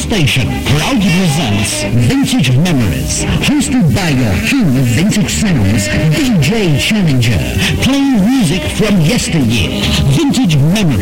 station proudly presents Vintage Memories, hosted by your king of vintage sounds, DJ Challenger, playing music from yesteryear. Vintage Memories.